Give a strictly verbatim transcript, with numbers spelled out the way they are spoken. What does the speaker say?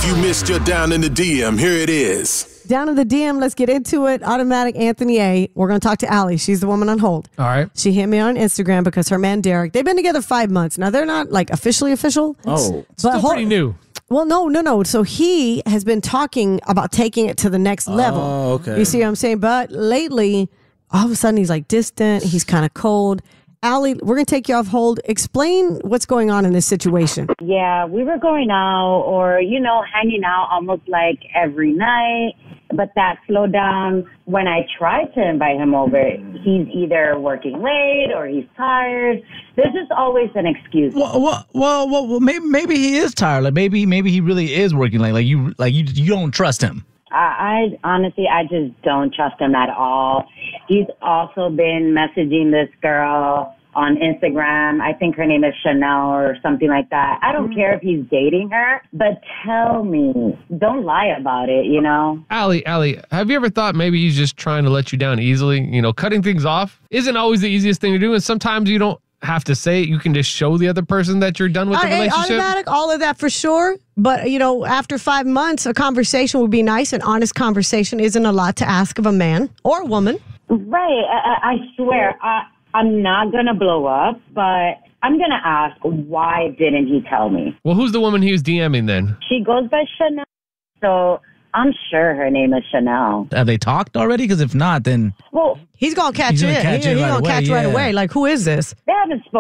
If you missed your Down in the D M, here it is. Down in the D M, let's get into it. Automatic Anthony A. We're going to talk to Allie. She's the woman on hold. All right. She hit me on Instagram because her man Derek, they've been together five months. Now, they're not like officially official. Oh. But Still hold- pretty new. Well, no, no, no. So he has been talking about taking it to the next level. Oh, okay. You see what I'm saying? But lately, all of a sudden, he's like distant. He's kind of cold. Allie, we're going to take you off hold. Explain what's going on in this situation. Yeah, we were going out or, you know, hanging out almost like every night. But that slowed down when I tried to invite him over. He's either working late or he's tired. There's just always an excuse. Well, well, well, well, well maybe maybe he is tired. Like maybe maybe he really is working late. Like you like you you don't trust him. I, I honestly, I just don't trust him at all. He's also been messaging this girl on Instagram. I think her name is Chanel or something like that. I don't care if he's dating her, but tell me. Don't lie about it, you know? Allie, Allie, have you ever thought maybe he's just trying to let you down easily? You know, cutting things off isn't always the easiest thing to do, and sometimes you don't have to say it. You can just show the other person that you're done with the Uh, hey, relationship. automatic, all of that for sure. But, you know, after five months, a conversation would be nice. An honest conversation isn't a lot to ask of a man or a woman. Right. I, I swear, I, I'm not going to blow up, but I'm going to ask, why didn't he tell me? Well, who's the woman he was DMing then? She goes by Chanel, so I'm sure her name is Chanel. Have they talked already? Because if not, then Well, He's going to catch He's gonna it. catch he, it he's right going to away, catch right yeah. away. Like, who is this? they haven't spoken